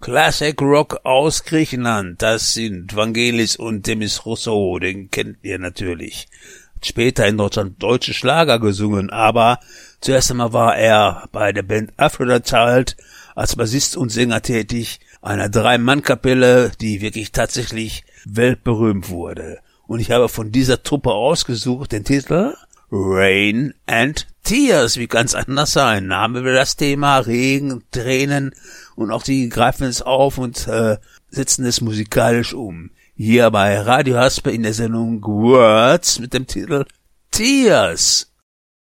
Classic Rock aus Griechenland. Das sind Vangelis und Demis Rousseau, den kennt ihr natürlich. Hat später in Deutschland deutsche Schlager gesungen, aber zuerst einmal war er bei der Band Aphrodite als Bassist und Sänger tätig, einer 3-Mann-Kapelle, die wirklich tatsächlich weltberühmt wurde. Und ich habe von dieser Truppe ausgesucht den Titel Rain and Tears, wie kann's anders sein? Da haben wir das Thema Regen, Tränen und auch die greifen es auf und setzen es musikalisch um. Hier bei Radio Haspe in der Sendung Words mit dem Titel Tears.